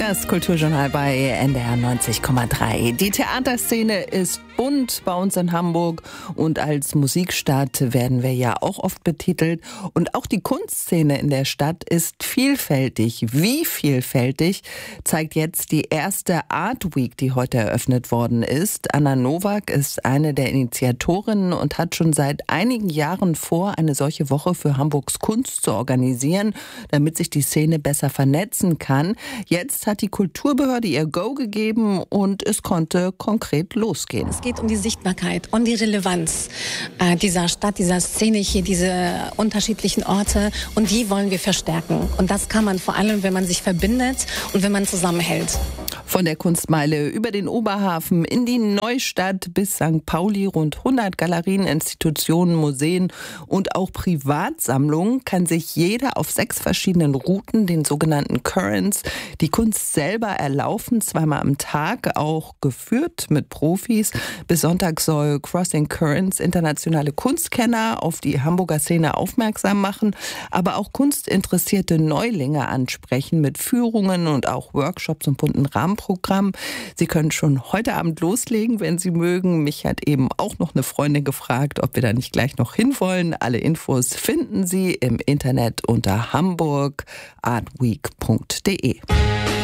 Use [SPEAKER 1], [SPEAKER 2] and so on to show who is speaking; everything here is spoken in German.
[SPEAKER 1] Das Kulturjournal bei NDR 90,3. Die Theaterszene ist bunt bei uns in Hamburg und als Musikstadt werden wir ja auch oft betitelt. Und auch die Kunstszene in der Stadt ist vielfältig. Wie vielfältig zeigt jetzt die erste Art Week, die heute eröffnet worden ist. Anna Nowak ist eine der Initiatorinnen und hat schon seit einigen Jahren vor, eine solche Woche für Hamburgs Kunst zu organisieren, damit sich die Szene besser vernetzen kann. Jetzt hat die Kulturbehörde ihr Go gegeben und es konnte konkret losgehen.
[SPEAKER 2] Es geht um die Sichtbarkeit und die Relevanz dieser Stadt, dieser Szene hier, diese unterschiedlichen Orte, und die wollen wir verstärken. Und das kann man vor allem, wenn man sich verbindet und wenn man zusammenhält.
[SPEAKER 1] Von der Kunstmeile über den Oberhafen in die Neustadt bis St. Pauli, rund 100 Galerien, Institutionen, Museen und auch Privatsammlungen kann sich jeder auf 6 verschiedenen Routen, den sogenannten Currents, die Kunst selber erlaufen, zweimal am Tag, auch geführt mit Profis. Bis Sonntag soll Crossing Currents internationale Kunstkenner auf die Hamburger Szene aufmerksam machen, aber auch kunstinteressierte Neulinge ansprechen mit Führungen und auch Workshops und bunten Rahmenprogramm. Sie können schon heute Abend loslegen, wenn Sie mögen. Mich hat eben auch noch eine Freundin gefragt, ob wir da nicht gleich noch hinwollen. Alle Infos finden Sie im Internet unter hamburgartweek.de.